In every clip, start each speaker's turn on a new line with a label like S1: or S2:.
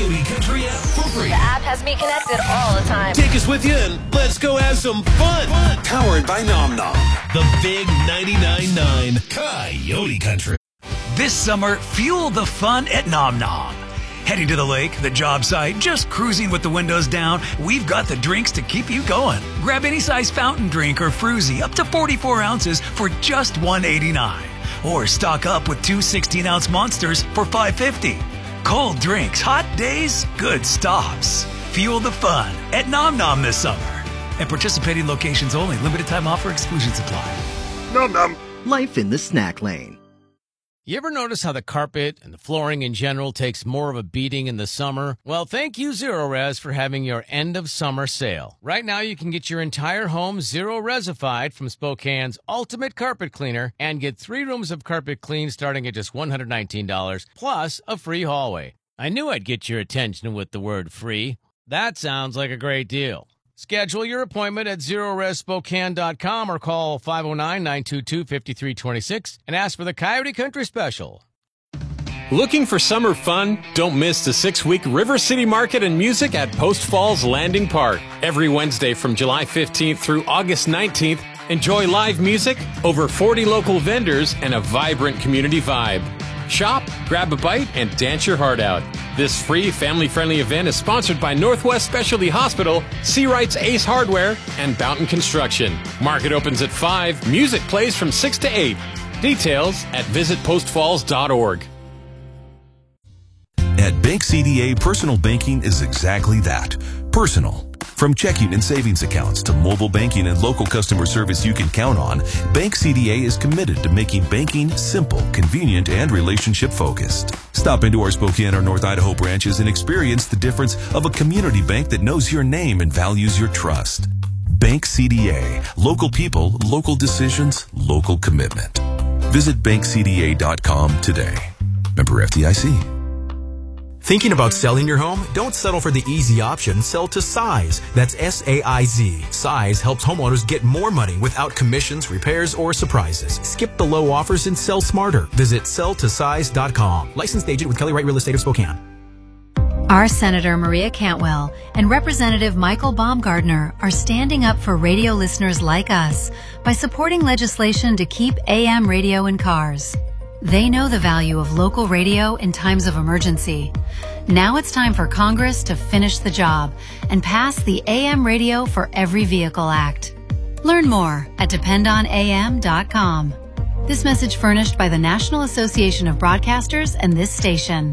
S1: Coyote Country app for free.
S2: The app has me connected all the time.
S1: Take us with you and let's go have some fun. Powered by Nom Nom. The big 99.9 Coyote Country.
S3: This summer, fuel the fun at Nom Nom. Heading to the lake, the job site, just cruising with the windows down, we've got the drinks to keep you going. Grab any size fountain drink or fruzy up to 44 ounces for just $1.89. Or stock up with two 16-ounce monsters for $5.50. Cold drinks, hot days, good stops. Fuel the fun at Nom Nom this summer. And participating locations only. Limited time offer. Exclusions apply.
S4: Nom Nom.
S5: Life in the snack lane.
S6: You ever notice how the carpet and the flooring in general takes more of a beating in the summer? Well, thank you, Zerorez, for having your end of summer sale. Right now, you can get your entire home Zero-Resified from Spokane's Ultimate Carpet Cleaner and get 3 rooms of carpet clean starting at just $119, plus a free hallway. I knew I'd get your attention with the word free. That sounds like a great deal. Schedule your appointment at ZeroResSpokane.com or call 509-922-5326 and ask for the Coyote Country Special.
S7: Looking for summer fun? Don't miss the 6-week River City Market and Music at Post Falls Landing Park. Every Wednesday from July 15th through August 19th, enjoy live music, over 40 local vendors, and a vibrant community vibe. Shop, grab a bite, and dance your heart out. This free, family-friendly event is sponsored by Northwest Specialty Hospital, Seawright's Ace Hardware, and Boughton Construction. Market opens at 5. Music plays from 6 to 8. Details at visitpostfalls.org.
S8: At Bank CDA, personal banking is exactly that. Personal. From checking and savings accounts to mobile banking and local customer service you can count on, Bank CDA is committed to making banking simple, convenient, and relationship-focused. Stop into our Spokane or North Idaho branches and experience the difference of a community bank that knows your name and values your trust. Bank CDA. Local people, local decisions, local commitment. Visit bankcda.com today. Member FDIC.
S9: Thinking about selling your home? Don't settle for the easy option. Sell to Size. That's S-A-I-Z. Size helps homeowners get more money without commissions, repairs, or surprises. Skip the low offers and sell smarter. Visit selltosize.com. Licensed agent with Kelly Wright Real Estate of Spokane.
S10: Our Senator Maria Cantwell and Representative Michael Baumgardner are standing up for radio listeners like us by supporting legislation to keep AM radio in cars. They know the value of local radio in times of emergency. Now it's time for Congress to finish the job and pass the AM Radio for Every Vehicle Act. Learn more at dependonam.com. This message furnished by the National Association of Broadcasters and this station.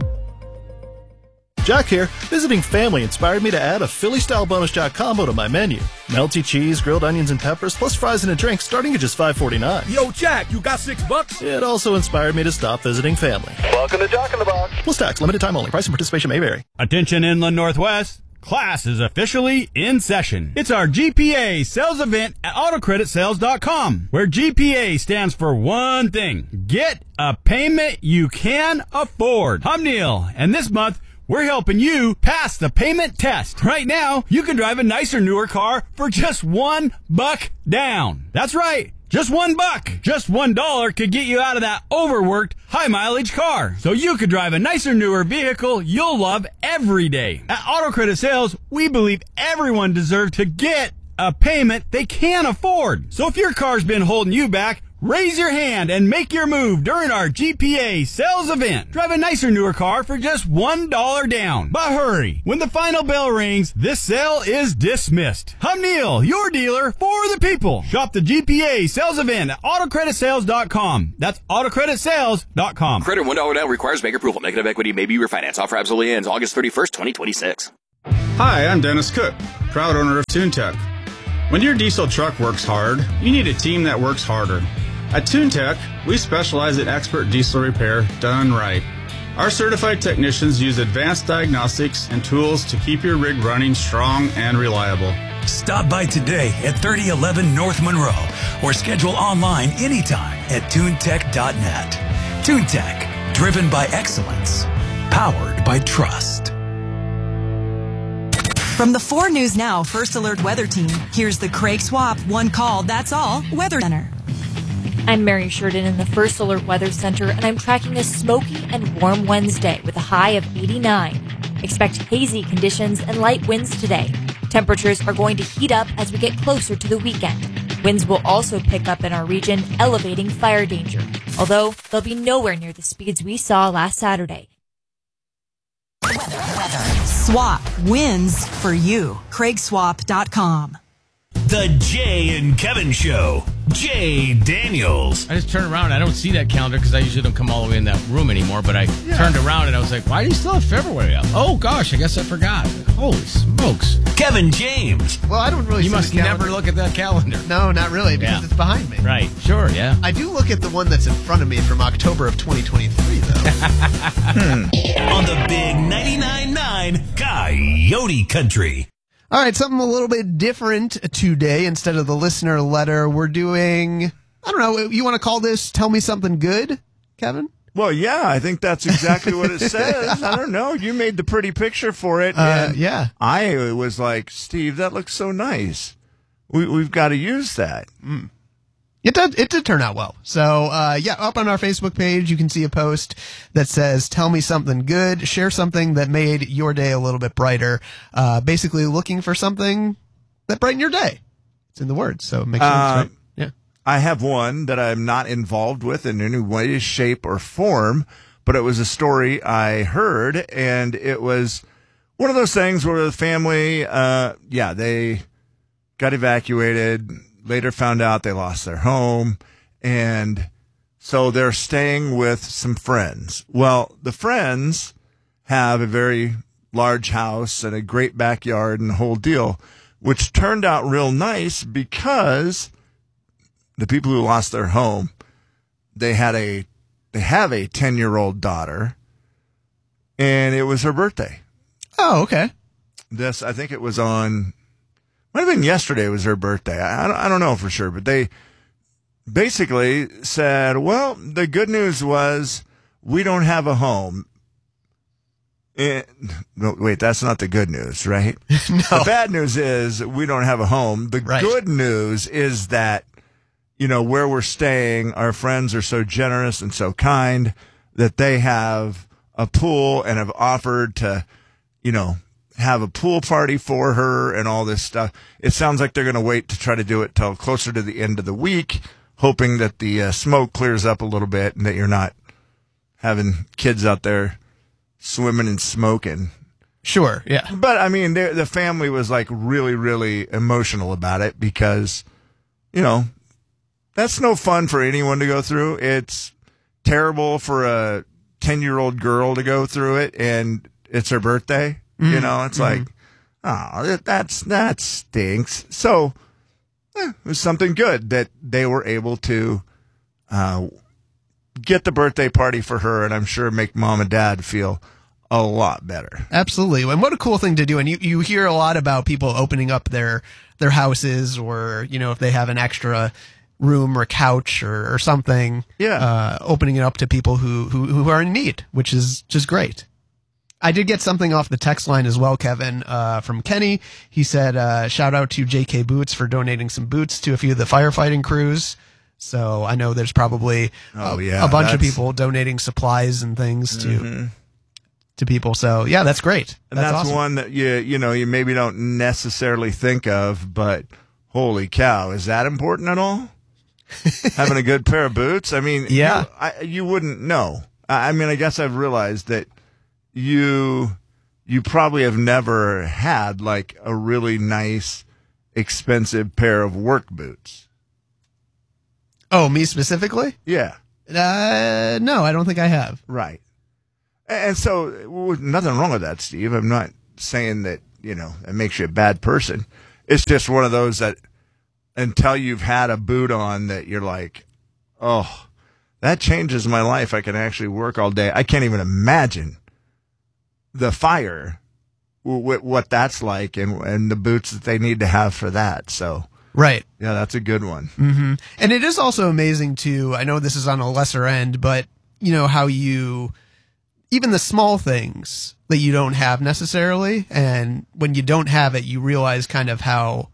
S11: Jack here. Visiting family inspired me to add a Philly-style bonus jack combo to my menu. Melty cheese, grilled onions and peppers, plus fries and a drink starting at just $5.49.
S12: Yo, Jack, you got $6?
S11: It also inspired me to stop visiting family.
S13: Welcome to Jack in the Box.
S11: Plus tax, limited time only. Price and participation may vary.
S12: Attention Inland Northwest. Class is officially in session. It's our GPA sales event at AutoCreditSales.com, where GPA stands for one thing. Get a payment you can afford. I'm Neil, and this month, we're helping you pass the payment test. Right now, you can drive a nicer, newer car for just $1 down. That's right. Just $1. Just $1 could get you out of that overworked, high-mileage car. So you could drive a nicer, newer vehicle you'll love every day. At Auto Credit Sales, we believe everyone deserves to get a payment they can afford. So if your car's been holding you back, raise your hand and make your move during our GPA sales event. Drive a nicer, newer car for just $1 down. But hurry, when the final bell rings, this sale is dismissed. I'm Neil, your dealer for the people. Shop the GPA sales event at AutoCreditSales.com. That's AutoCreditSales.com.
S14: Credit $1 down requires bank approval. Negative equity may be refinanced. Offer absolutely ends August 31st, 2026.
S15: Hi, I'm Dennis Cook, proud owner of TuneTech. When your diesel truck works hard, you need a team that works harder. At TuneTech, we specialize in expert diesel repair done right. Our certified technicians use advanced diagnostics and tools to keep your rig running strong and reliable.
S3: Stop by today at 3011 North Monroe or schedule online anytime at tunetech.net. TuneTech, driven by excellence, powered by trust.
S16: From the 4 News Now First Alert Weather Team, here's the Craig Swap One Call, That's All Weather Center.
S17: I'm Mary Sheridan in the First Alert Weather Center, and I'm tracking a smoky and warm Wednesday with a high of 89. Expect hazy conditions and light winds today. Temperatures are going to heat up as we get closer to the weekend. Winds will also pick up in our region, elevating fire danger, although they'll be nowhere near the speeds we saw last Saturday.
S16: Swap wins for you. CraigSwap.com.
S1: The Jay and Kevin Show. Jay Daniels.
S6: I just turned around. I don't see that calendar because I usually don't come all the way in that room anymore. But I turned around and I was like, why do you still have February up? Oh, gosh, I guess I forgot. Holy smokes.
S1: Kevin James.
S4: Well, I don't really
S6: You
S4: see
S6: must
S4: the calendar.
S6: never look at that calendar.
S4: No, not really, because it's behind me.
S6: Right. Sure, yeah.
S4: I do look at the one that's in front of me from October of 2023, though.
S1: On the big 99.9 Coyote Country.
S4: All right, something a little bit different today. Instead of the listener letter, we're doing, I don't know, you want to call this Tell Me Something Good, Kevin?
S13: Well, yeah, I think that's exactly what it says. I don't know. You made the pretty picture for it. And
S4: yeah.
S13: I was like, Steve, that looks so nice. We've got to use that.
S4: Mm. It did turn out well. So, up on our Facebook page, you can see a post that says, tell me something good, share something that made your day a little bit brighter. Basically looking for something that brightened your day. It's in the words, so it makes sense, right? Yeah.
S13: I have one that I'm not involved with in any way, shape, or form, but it was a story I heard, and it was one of those things where the family, they got evacuated, later found out they lost their home, and so they're staying with some friends. Well, the friends have a very large house and a great backyard and the whole deal, which turned out real nice because the people who lost their home, they have a 10-year-old daughter, and it was her birthday.
S4: Oh, okay.
S13: I think it was might have been yesterday was her birthday. I don't know for sure, but they basically said, well, the good news was we don't have a home. No, wait, that's not the good news, right?
S4: No.
S13: The bad news is we don't have a home. The good news is that, where we're staying, our friends are so generous and so kind that they have a pool and have offered to, have a pool party for her and all this stuff. It sounds like they're going to wait to try to do it till closer to the end of the week, hoping that the smoke clears up a little bit and that you're not having kids out there swimming and smoking.
S4: Sure, yeah.
S13: But, I mean, the family was, like, really, really emotional about it because, that's no fun for anyone to go through. It's terrible for a 10-year-old girl to go through it, and it's her birthday. It's like, oh, that stinks. So it was something good that they were able to get the birthday party for her, and I'm sure make mom and dad feel a lot better.
S4: Absolutely. And what a cool thing to do. And you hear a lot about people opening up their houses, or, if they have an extra room or couch or something, opening it up to people who are in need, which is just great. I did get something off the text line as well, Kevin, from Kenny. He said, shout out to JK Boots for donating some boots to a few of the firefighting crews. So I know there's probably a bunch of people donating supplies and things to people. So, yeah, that's great.
S13: That's
S4: awesome.
S13: One that you maybe don't necessarily think of, but holy cow, is that important at all? Having a good pair of boots? I mean, you wouldn't know. I mean, I guess I've realized that you probably have never had like a really nice, expensive pair of work boots.
S4: Oh, me specifically?
S13: Yeah.
S4: No, I don't think I have.
S13: Right. And so nothing wrong with that, Steve. I'm not saying that, it makes you a bad person. It's just one of those that until you've had a boot on that you're like, oh, that changes my life. I can actually work all day. I can't even imagine the fire, what that's like, and the boots that they need to have for that. So,
S4: right.
S13: Yeah, that's a good one.
S4: Mm-hmm. And it is also amazing too. I know this is on a lesser end, but how even the small things that you don't have necessarily, and when you don't have it, you realize kind of how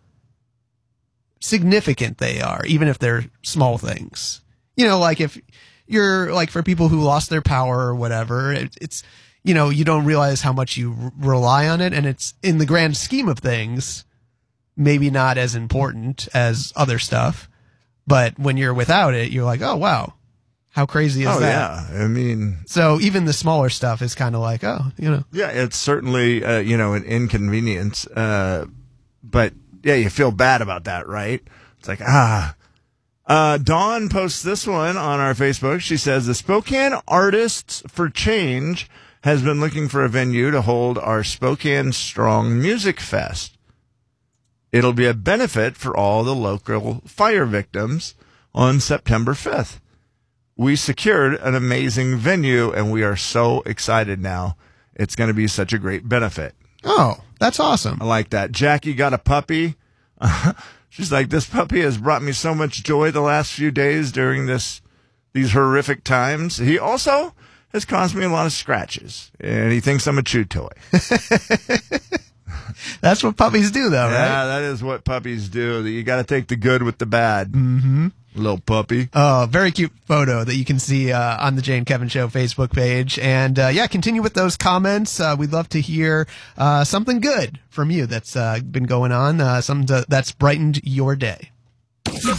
S4: significant they are, even if they're small things. Like if you're like, for people who lost their power or whatever, it's you know, you don't realize how much you rely on it, and it's in the grand scheme of things, maybe not as important as other stuff. But when you're without it, you're like, oh, wow, how crazy is that?
S13: Yeah. I mean,
S4: so even the smaller stuff is kind of like, oh, you know.
S13: Yeah, it's certainly, an inconvenience. But yeah, you feel bad about that, right? It's like, Dawn posts this one on our Facebook. She says, the Spokane Artists for Change has been looking for a venue to hold our Spokane Strong Music Fest. It'll be a benefit for all the local fire victims on September 5th. We secured an amazing venue, and we are so excited now. It's going to be such a great benefit.
S4: Oh, that's awesome.
S13: I like that. Jackie got a puppy. She's like, this puppy has brought me so much joy the last few days during these horrific times. He also has caused me a lot of scratches, and he thinks I'm a chew toy.
S4: That's what puppies do, though, right?
S13: Yeah, that is what puppies do. You got to take the good with the bad.
S4: Mm-hmm.
S13: Little puppy.
S4: Oh, very cute photo that you can see on the Jay and Kevin Show Facebook page. And continue with those comments. We'd love to hear something good from you that's been going on, something that's brightened your day.